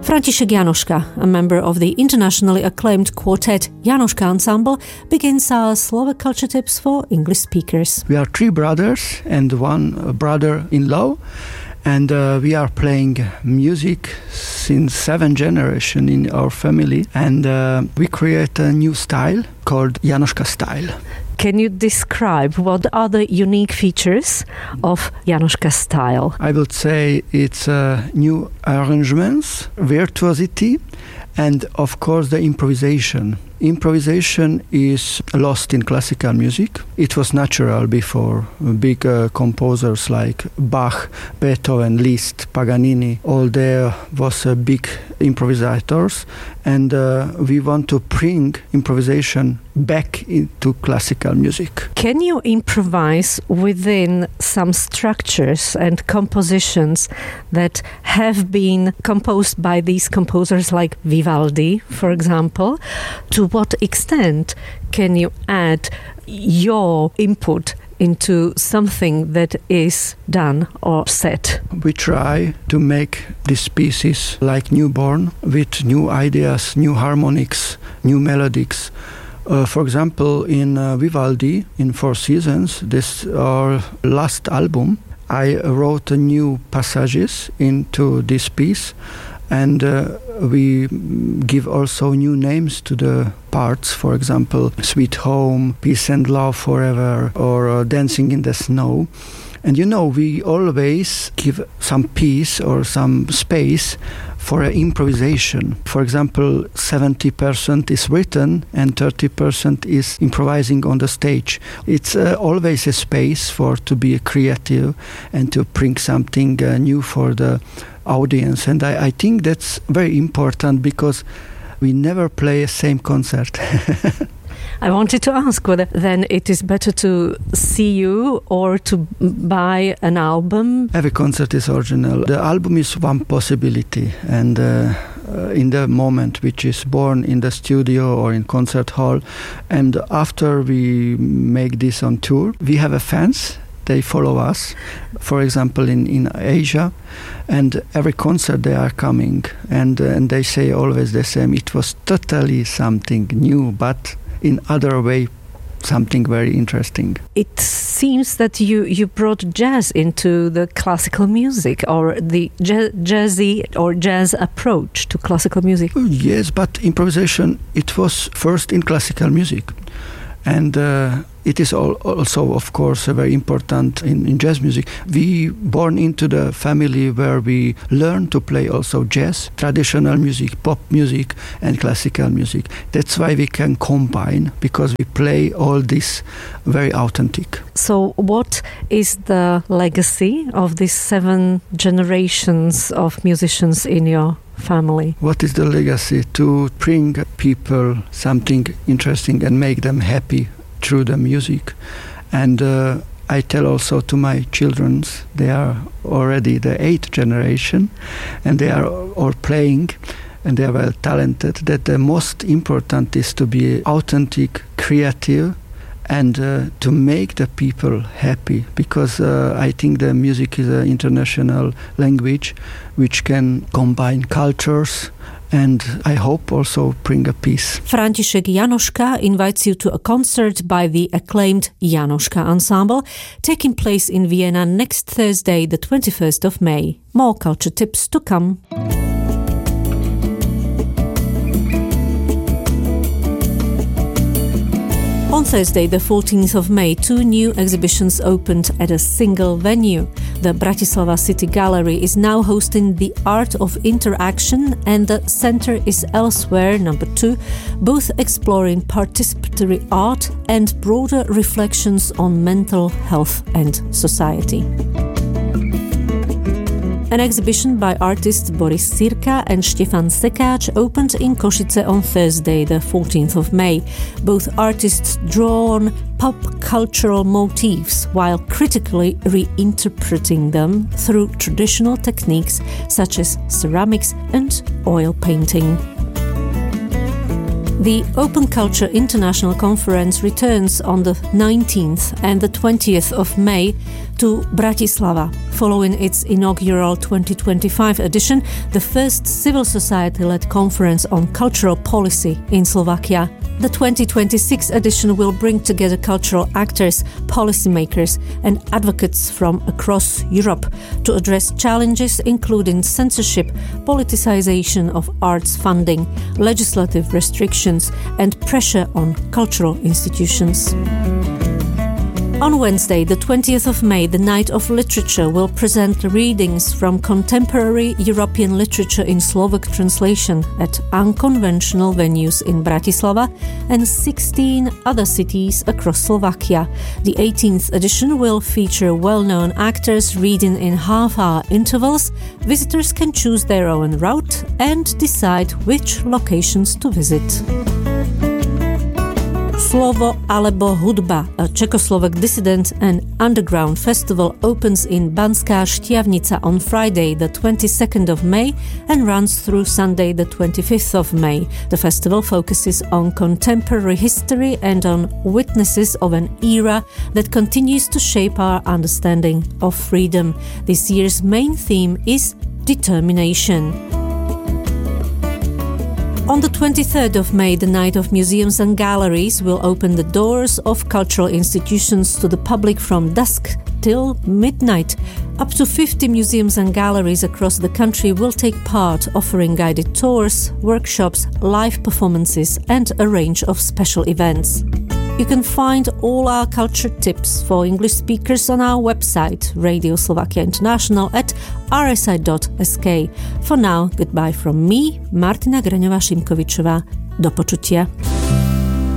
Franciszek Janoška, a member of the internationally acclaimed quartet Janoška Ensemble, begins our Slovak culture tips for English speakers. We are 3 brothers and 1 brother-in-law, and we are playing music since 7 generations in our family, and we create a new style called Janoška style. Can you describe what are the unique features of Janoška style? I would say it's new arrangements, virtuosity, and of course the improvisation. Improvisation is lost in classical music. It was natural before. Big composers like Bach, Beethoven, Liszt, Paganini, all there was big improvisators, and we want to bring improvisation back into classical music. Can you improvise within some structures and compositions that have been composed by these composers like Vivaldi, for example? To what extent can you add your input into something that is done or set? We try to make these pieces like newborn, with new ideas, new harmonics, new melodies. For example, in Vivaldi, in 4 Seasons, this our last album, I wrote new passages into this piece, and we give also new names to the parts, for example, Sweet Home, Peace and Love Forever, or Dancing in the Snow. And we always give some peace or some space for improvisation. For example, 70% is written and 30% is improvising on the stage. It's always a space to be creative and to bring something new for the audience. And I think that's very important because we never play the same concert. I wanted to ask whether then it is better to see you or to buy an album. Every concert is original. The album is one possibility, and in the moment which is born in the studio or in concert hall, and after we make this on tour, we have fans. They follow us, for example, in Asia, and every concert they are coming, and they say always the same. It was totally something new, but in other way, something very interesting. It seems that you brought jazz into the classical music, or the jazzy or jazz approach to classical music. Yes, but improvisation, it was first in classical music. And it is also, of course, very important in jazz music. We born into the family where we learn to play also jazz, traditional music, pop music, and classical music. That's why we can combine, because we play all this very authentic. So what is the legacy of these 7 generations of musicians in your family? What is the legacy? To bring people something interesting and make them happy through the music. And I tell also to my children, they are already the 8th generation, and they are all playing, and they are well talented, that the most important is to be authentic, creative, and to make the people happy, because I think the music is an international language which can combine cultures, and I hope also bring a peace. Franciszek Janoška invites you to a concert by the acclaimed Janoška Ensemble, taking place in Vienna next Thursday, the 21st of May. More culture tips to come. On Thursday, the 14th of May, 2 new exhibitions opened at a single venue. The Bratislava City Gallery is now hosting The Art of Interaction, and the Center is Elsewhere, number 2, both exploring participatory art and broader reflections on mental health and society. An exhibition by artists Boris Sirka and Štefan Sekáč opened in Košice on Thursday, the 14th of May. Both artists draw on pop cultural motifs while critically reinterpreting them through traditional techniques such as ceramics and oil painting. The Open Culture International Conference returns on the 19th and the 20th of May to Bratislava. Following its inaugural 2025 edition, the first civil society-led conference on cultural policy in Slovakia. The 2026 edition will bring together cultural actors, policymakers and advocates from across Europe to address challenges including censorship, politicization of arts funding, legislative restrictions and pressure on cultural institutions. On Wednesday, the 20th of May, the Night of Literature will present readings from contemporary European literature in Slovak translation at unconventional venues in Bratislava and 16 other cities across Slovakia. The 18th edition will feature well-known actors reading in half-hour intervals. Visitors can choose their own route and decide which locations to visit. Slovo alebo hudba, a Czechoslovak dissident and underground festival, opens in Banská Štiavnica on Friday, the 22nd of May, and runs through Sunday, the 25th of May. The festival focuses on contemporary history and on witnesses of an era that continues to shape our understanding of freedom. This year's main theme is determination. On the 23rd of May, the Night of Museums and Galleries will open the doors of cultural institutions to the public from dusk till midnight. Up to 50 museums and galleries across the country will take part, offering guided tours, workshops, live performances and a range of special events. You can find all our culture tips for English speakers on our website, Radio Slovakia International, at rsi.sk. For now, goodbye from me, Martina Graňová-Šimkovičová. Do počutia.